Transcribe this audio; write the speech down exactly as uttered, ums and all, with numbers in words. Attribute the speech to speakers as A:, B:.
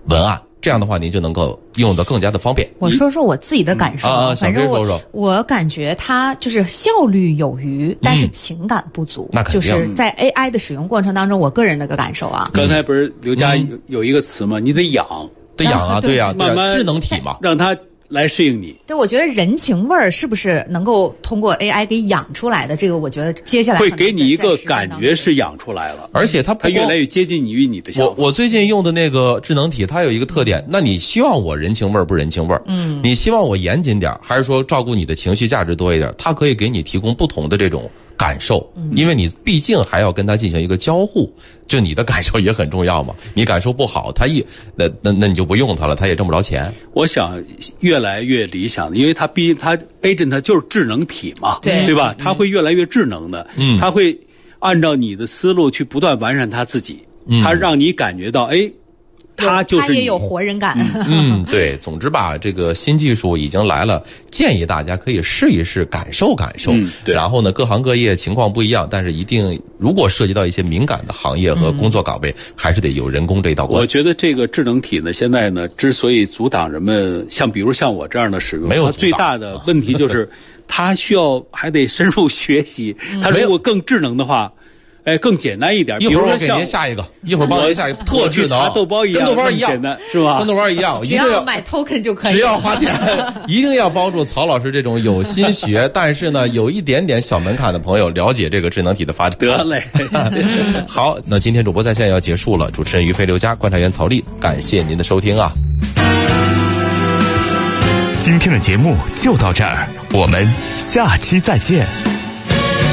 A: 文案。这样的话，您就能够用得更加的方便。
B: 我说说我自己的感受，
A: 啊，
B: 反正我
A: 说说
B: 我感觉它就是效率有余，但是情感不足。
A: 嗯、那肯定
B: 就是在 A I 的使用过程当中，我个人的个感受啊。
C: 刚才不是刘佳有、嗯、有一个词吗？你得养，
A: 得养啊，对呀、啊，
C: 慢慢
A: 智能体嘛，
C: 让它来适应你。
B: 对，我觉得人情味儿是不是能够通过 A I 给养出来的？这个我觉得接下来
C: 会给你一个感觉是养出来了，
A: 而且它
C: 它越来越接近你与你的想法。
A: 我我最近用的那个智能体，它有一个特点，那你希望我人情味儿不人情味儿？嗯，你希望我严谨点，还是说照顾你的情绪价值多一点？它可以给你提供不同的这种感受，因为你毕竟还要跟他进行一个交互，就你的感受也很重要嘛。你感受不好，他一那那那你就不用它了，他也挣不着钱。
C: 我想越来越理想的，因为它毕竟它 agent 它就是智能体嘛，
B: 对
C: 对吧？它会越来越智能的，嗯，它会按照你的思路去不断完善它自己，嗯，它让你感觉到哎。它就是
B: 它也有活人感。
A: 嗯，对。总之吧，这个新技术已经来了，建议大家可以试一试，感受感受。
C: 嗯，对。
A: 然后呢，各行各业情况不一样，但是一定如果涉及到一些敏感的行业和工作岗位，嗯、还是得有人工这一道关。
C: 我觉得这个智能体呢，现在呢，之所以阻挡人们像比如像我这样的使用，
A: 没有
C: 它最大的问题就是，它需要还得深入学习。它如果更智能的话。哎，更简单一点。
A: 一会儿我给您下一个，一会儿帮您下一个特智能，
C: 豆包一样，
A: 跟豆包一样，
C: 简单是吧？
A: 跟豆包一样，
B: 只要买 token 就可以，
A: 只要花钱，一定要帮助曹老师这种有心学，但是呢有一点点小门槛的朋友了解这个智能体的发展。
C: 得嘞，
A: 好，那今天主播在线要结束了，主持人于飞、刘佳，观察员曹丽，感谢您的收听啊。
D: 今天的节目就到这儿，我们下期再见。